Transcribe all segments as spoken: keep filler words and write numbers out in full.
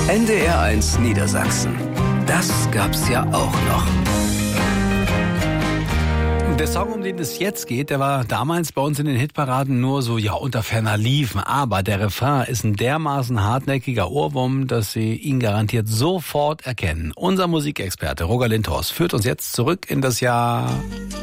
N D R eins Niedersachsen. Das gab's ja auch noch. Der Song, um den es jetzt geht, der war damals bei uns in den Hitparaden nur so, ja, unter ferner Liefen. Aber der Refrain ist ein dermaßen hartnäckiger Ohrwurm, dass Sie ihn garantiert sofort erkennen. Unser Musikexperte Roger Lindhorst führt uns jetzt zurück in das Jahr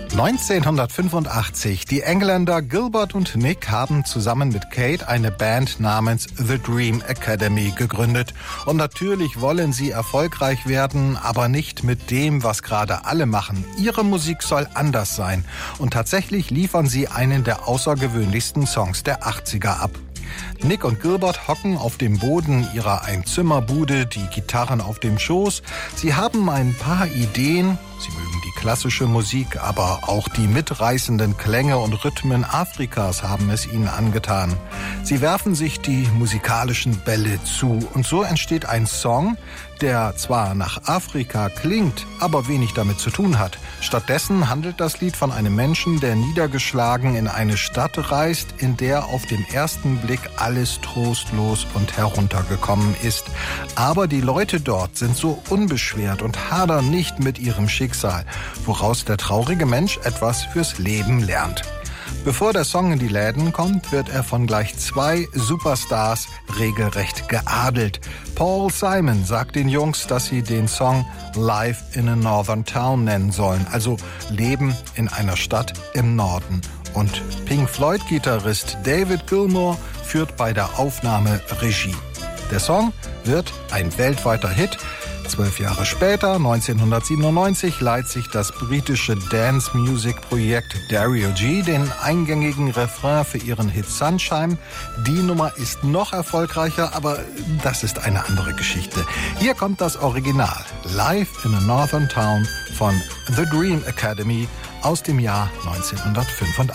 neunzehnhundertfünfundachtzig. Die Engländer Gilbert und Nick haben zusammen mit Kate eine Band namens The Dream Academy gegründet. Und natürlich wollen sie erfolgreich werden, aber nicht mit dem, was gerade alle machen. Ihre Musik soll anders sein. Und tatsächlich liefern sie einen der außergewöhnlichsten Songs der achtziger ab. Nick und Gilbert hocken auf dem Boden ihrer Einzimmerbude, die Gitarren auf dem Schoß. Sie haben ein paar Ideen. Sie mögen die klassische Musik, aber auch die mitreißenden Klänge und Rhythmen Afrikas haben es ihnen angetan. Sie werfen sich die musikalischen Bälle zu und so entsteht ein Song, der zwar nach Afrika klingt, aber wenig damit zu tun hat. Stattdessen handelt das Lied von einem Menschen, der niedergeschlagen in eine Stadt reist, in der auf den ersten Blick alles trostlos und heruntergekommen ist. Aber die Leute dort sind so unbeschwert und hadern nicht mit ihrem Schicksal, woraus der traurige Mensch etwas fürs Leben lernt. Bevor der Song in die Läden kommt, wird er von gleich zwei Superstars regelrecht geadelt. Paul Simon sagt den Jungs, dass sie den Song Live in a Northern Town nennen sollen, also Leben in einer Stadt im Norden. Und Pink Floyd-Gitarrist David Gilmour führt bei der Aufnahme Regie. Der Song wird ein weltweiter Hit. Zwölf Jahre später, neunzehnhundertsiebenundneunzig, leiht sich das britische Dance-Music-Projekt Dario G den eingängigen Refrain für ihren Hit Sunshine. Die Nummer ist noch erfolgreicher, aber das ist eine andere Geschichte. Hier kommt das Original, Live in a Northern Town von The Dream Academy aus dem Jahr neunzehnhundertfünfundachtzig.